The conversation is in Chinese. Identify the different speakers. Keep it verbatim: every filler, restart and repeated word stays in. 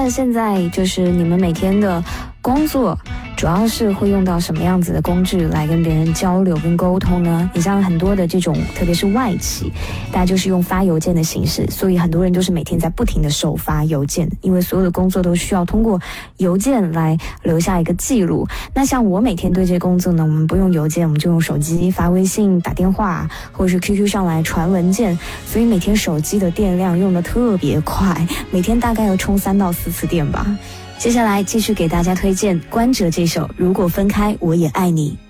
Speaker 1: 那现在就是你们每天的工作主要是会用到什么样子的工具来跟别人交流跟沟通呢？你像很多的这种，特别是外企，大家就是用发邮件的形式，所以很多人都是每天在不停的手发邮件，因为所有的工作都需要通过邮件来留下一个记录。那像我每天对这些工作呢，我们不用邮件，我们就用手机发微信、打电话，或者是 Q Q 上来传文件，所以每天手机的电量用得特别快，每天大概要充三到四次电吧。接下来继续给大家推荐关喆这首《如果分开我也爱你》。